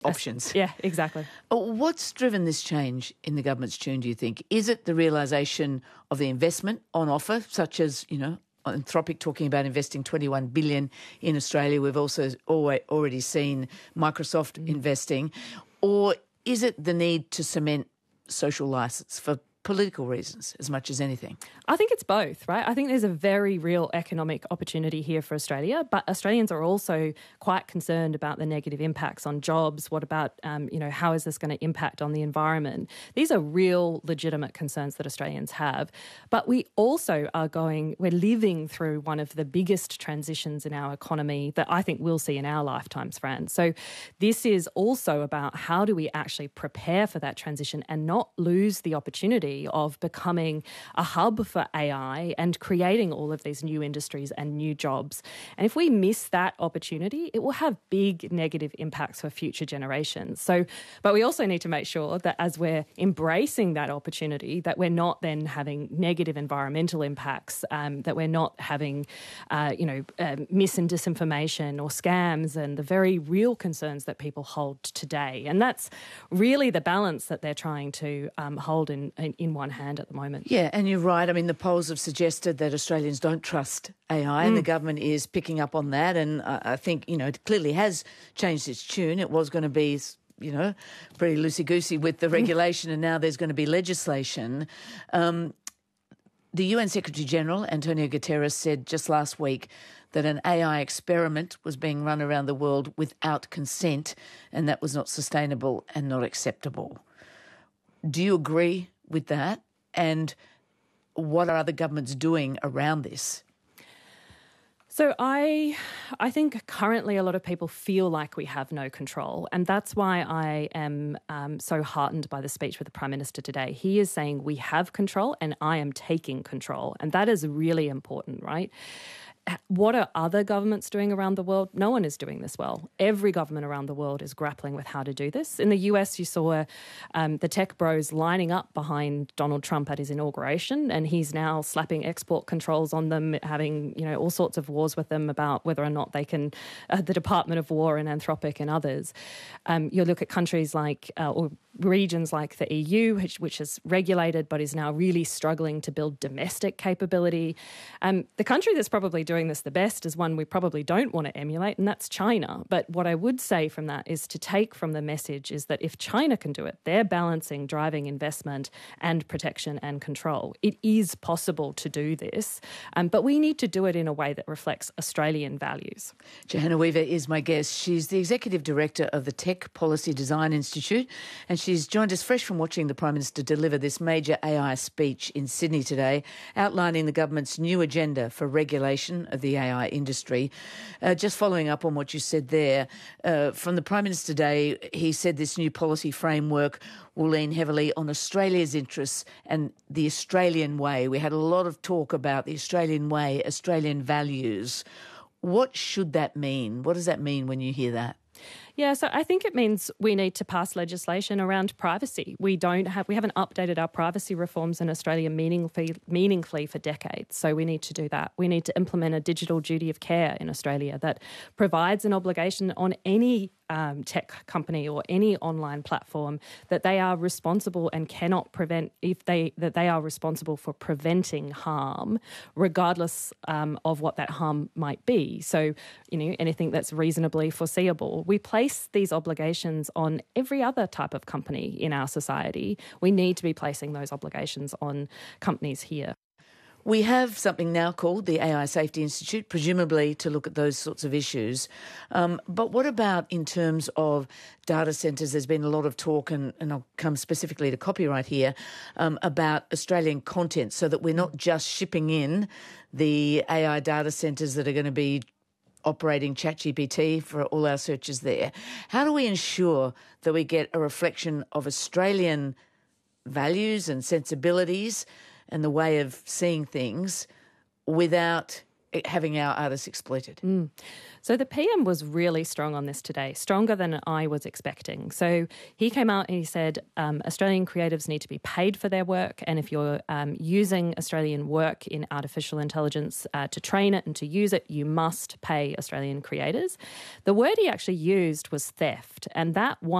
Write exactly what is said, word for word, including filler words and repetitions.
options. Yeah, exactly. What's driven this change in the government's tune, do you think? Is it the realisation of the investment on offer, such as, you know, Anthropic talking about investing twenty-one billion dollars in Australia? We've also already seen Microsoft mm. investing. Or is it the need to cement social licence for political reasons as much as anything? I think it's both, right? I think there's a very real economic opportunity here for Australia, but Australians are also quite concerned about the negative impacts on jobs. What about, um, you know, how is this going to impact on the environment? These are real legitimate concerns that Australians have. But we also are going, we're living through one of the biggest transitions in our economy that I think we'll see in our lifetimes, Fran. So this is also about how do we actually prepare for that transition and not lose the opportunity of becoming a hub for A I and creating all of these new industries and new jobs. And if we miss that opportunity, it will have big negative impacts for future generations. So, but we also need to make sure that as we're embracing that opportunity, that we're not then having negative environmental impacts, um, that we're not having, uh, you know, uh, mis and disinformation or scams and the very real concerns that people hold today. And that's really the balance that they're trying to um, hold in, in in one hand at the moment. Yeah, and you're right. I mean, the polls have suggested that Australians don't trust A I, mm. and the government is picking up on that. And uh, I think, you know, it clearly has changed its tune. It was going to be, you know, pretty loosey-goosey with the regulation, and now there's going to be legislation. Um, the U N Secretary-General, Antonio Guterres, said just last week that an A I experiment was being run around the world without consent, and that was not sustainable and not acceptable. Do you agree with that? And what are other governments doing around this? So I I think currently a lot of people feel like we have no control, and that's why I am um, so heartened by the speech with the Prime Minister today. He is saying we have control and I am taking control, and that is really important, right? What are other governments doing around the world? No one is doing this well. Every government around the world is grappling with how to do this. In the U S, you saw um, the tech bros lining up behind Donald Trump at his inauguration, and he's now slapping export controls on them, having, you know, all sorts of wars with them about whether or not they can, uh, the Department of War and Anthropic and others. Um, you look at countries like, uh, or regions like the E U, which, which is regulated but is now really struggling to build domestic capability. Um, the country that's probably doing this the best is one we probably don't want to emulate, and that's China. But what I would say from that is to take from the message is that if China can do it, they're balancing driving investment and protection and control. It is possible to do this, um, but we need to do it in a way that reflects Australian values. Johanna Weaver is my guest. She's the Executive Director of the Tech Policy Design Institute, and she's joined us fresh from watching the Prime Minister deliver this major A I speech in Sydney today, outlining the government's new agenda for regulation of the A I industry. Uh, just following up on what you said there, uh, from the Prime Minister today, he said this new policy framework will lean heavily on Australia's interests and the Australian way. We had a lot of talk about the Australian way, Australian values. What should that mean? What does that mean when you hear that? Yeah, so I think it means we need to pass legislation around privacy. We don't have, we haven't updated our privacy reforms in Australia meaningfully, meaningfully for decades. So we need to do that. We need to implement a digital duty of care in Australia that provides an obligation on any um, tech company or any online platform that they are responsible and cannot prevent if they that they are responsible for preventing harm, regardless um, of what that harm might be. So, you know, anything that's reasonably foreseeable. We place these obligations on every other type of company in our society. We need to be placing those obligations on companies here. We have something now called the A I Safety Institute, presumably to look at those sorts of issues. Um, but what about in terms of data centres? There's been a lot of talk, and, and I'll come specifically to copyright here, um, about Australian content so that we're not just shipping in the A I data centres that are going to be operating ChatGPT for all our searches there. How do we ensure that we get a reflection of Australian values and sensibilities and the way of seeing things without having our artists exploited. Mm. So the P M was really strong on this today, stronger than I was expecting. So he came out and he said um, Australian creatives need to be paid for their work, and if you're um, using Australian work in artificial intelligence uh, to train it and to use it, you must pay Australian creators. The word he actually used was theft, and that one